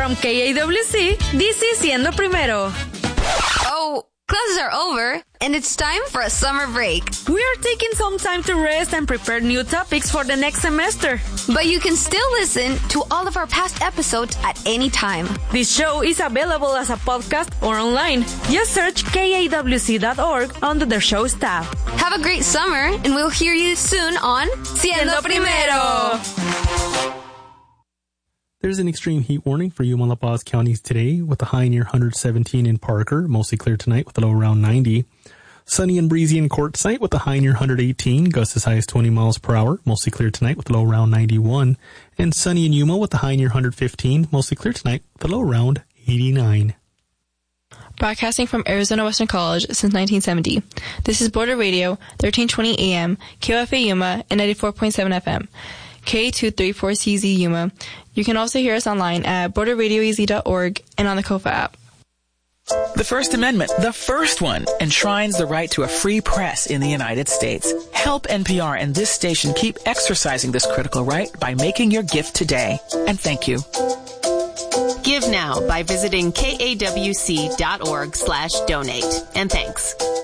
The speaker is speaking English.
From KAWC, DC Siendo Primero. Oh, classes are over, and it's time for a summer break. We are taking some time to rest and prepare new topics for the next semester. But you can still listen to all of our past episodes at any time. This show is available as a podcast or online. Just search kawc.org under the show's tab. Have a great summer, and we'll hear you soon on Siendo Primero. There's an extreme heat warning for Yuma, La Paz counties today with a high near 117 in Parker, mostly clear tonight with a low around 90. Sunny and breezy in Quartzsite with a high near 118, gusts as high as 20 miles per hour, mostly clear tonight with a low around 91. And sunny in Yuma with a high near 115, mostly clear tonight with a low around 89. Broadcasting from Arizona Western College since 1970. This is Border Radio, 1320 AM, KOFA Yuma, and 94.7 FM. K234CZ Yuma. You can also hear us online at borderradioez.org and on the KOFA app. The First Amendment, the first one, enshrines the right to a free press in the United States. Help NPR and this station keep exercising this critical right by making your gift today. And thank you. Give now by visiting kawc.org/donate. And thanks.